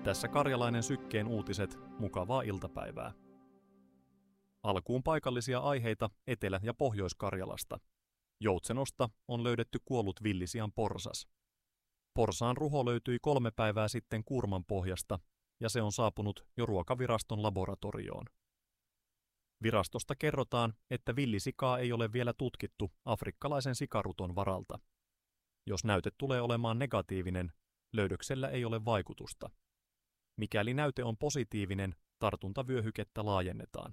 Tässä Karjalainen Sykkeen uutiset, mukavaa iltapäivää. Alkuun paikallisia aiheita Etelä- ja Pohjois-Karjalasta. Joutsenosta on löydetty kuollut villisian porsas. Porsaan ruho löytyi 3 päivää sitten kuurman pohjasta ja se on saapunut jo Ruokaviraston laboratorioon. Virastosta kerrotaan, että villisikaa ei ole vielä tutkittu afrikkalaisen sikaruton varalta. Jos näyte tulee olemaan negatiivinen, löydöksellä ei ole vaikutusta. Mikäli näyte on positiivinen, tartuntavyöhykettä laajennetaan.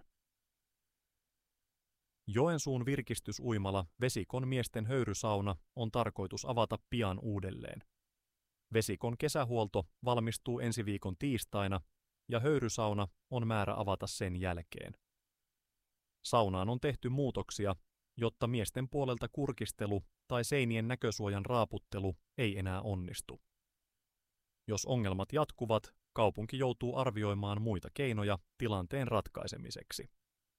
Joensuun virkistysuimala Vesikon miesten höyrysauna on tarkoitus avata pian uudelleen. Vesikon kesähuolto valmistuu ensi viikon tiistaina ja höyrysauna on määrä avata sen jälkeen. Saunaan on tehty muutoksia, jotta miesten puolelta kurkistelu tai seinien näkösuojan raaputtelu ei enää onnistu. Jos ongelmat jatkuvat, kaupunki joutuu arvioimaan muita keinoja tilanteen ratkaisemiseksi.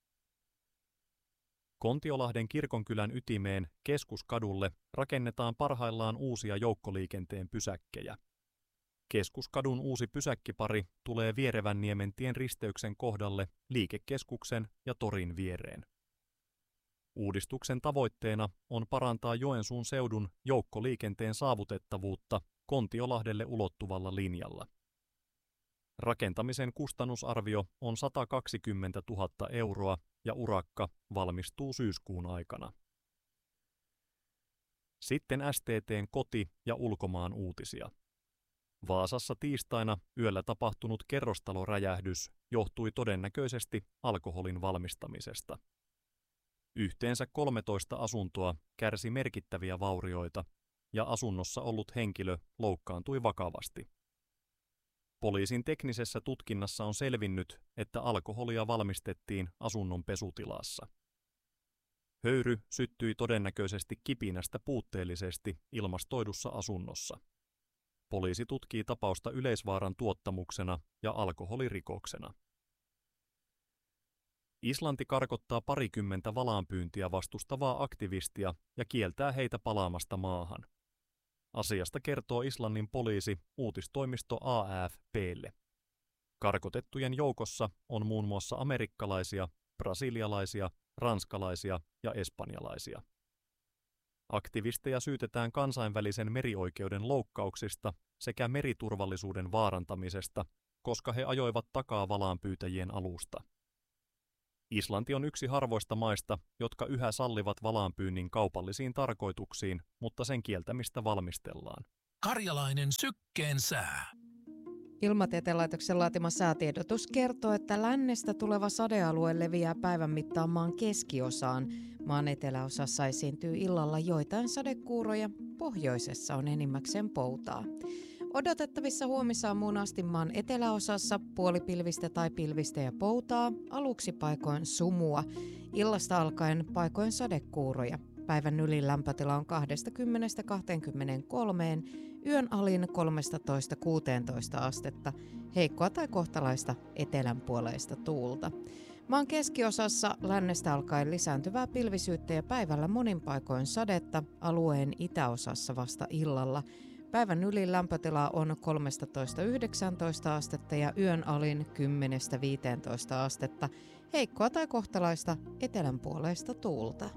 Kontiolahden kirkonkylän ytimeen Keskuskadulle rakennetaan parhaillaan uusia joukkoliikenteen pysäkkejä. Keskuskadun uusi pysäkkipari tulee Vierevännien risteyksen kohdalle liikekeskuksen ja torin viereen. Uudistuksen tavoitteena on parantaa Joensuun seudun joukkoliikenteen saavutettavuutta Kontiolahdelle ulottuvalla linjalla. Rakentamisen kustannusarvio on 120 000 € ja urakka valmistuu syyskuun aikana. Sitten STT:n koti- ja ulkomaan uutisia. Vaasassa tiistaina yöllä tapahtunut kerrostaloräjähdys johtui todennäköisesti alkoholin valmistamisesta. Yhteensä 13 asuntoa kärsi merkittäviä vaurioita ja asunnossa ollut henkilö loukkaantui vakavasti. Poliisin teknisessä tutkinnassa on selvinnyt, että alkoholia valmistettiin asunnon pesutilassa. Höyry syttyi todennäköisesti kipinästä puutteellisesti ilmastoidussa asunnossa. Poliisi tutkii tapausta yleisvaaran tuottamuksena ja alkoholirikoksena. Islanti karkottaa 20 valaanpyyntiä vastustavaa aktivistia ja kieltää heitä palaamasta maahan. Asiasta kertoo Islannin poliisi uutistoimisto AFP:lle. Karkotettujen joukossa on muun muassa amerikkalaisia, brasilialaisia, ranskalaisia ja espanjalaisia. Aktivisteja syytetään kansainvälisen merioikeuden loukkauksista sekä meriturvallisuuden vaarantamisesta, koska he ajoivat takaa valaanpyytäjien alusta. Islanti on yksi harvoista maista, jotka yhä sallivat valaanpyynnin kaupallisiin tarkoituksiin, mutta sen kieltämistä valmistellaan. Karjalainen Sykkeen sää. Ilmatieteen laitoksen laatima säätiedotus kertoo, että lännestä tuleva sadealue leviää päivän mittaan maan keskiosaan. Maan eteläosassa esiintyy illalla joitain sadekuuroja, pohjoisessa on enimmäkseen poutaa. Odotettavissa huomisaamuun asti maan eteläosassa puolipilvistä tai pilvistä ja poutaa, aluksi paikoin sumua. Illasta alkaen paikoin sadekuuroja. Päivän ylin lämpötila on 20–23, yön alin 13–16 astetta, heikkoa tai kohtalaista etelänpuoleista tuulta. Maan keskiosassa lännestä alkaen lisääntyvää pilvisyyttä ja päivällä monin paikoin sadetta, alueen itäosassa vasta illalla. Päivän ylin lämpötila on 13–19 astetta ja yön alin 10–15 astetta, heikkoa tai kohtalaista etelänpuoleista tuulta.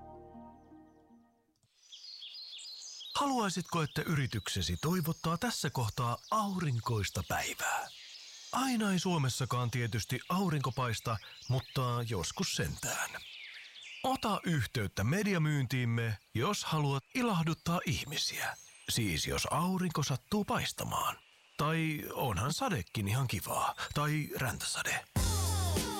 Haluaisitko, että yrityksesi toivottaa tässä kohtaa aurinkoista päivää? Aina ei Suomessakaan tietysti aurinko paista, mutta joskus sentään. Ota yhteyttä mediamyyntiimme, jos haluat ilahduttaa ihmisiä. Siis jos aurinko sattuu paistamaan. Tai onhan sadekin ihan kivaa. Tai räntäsade.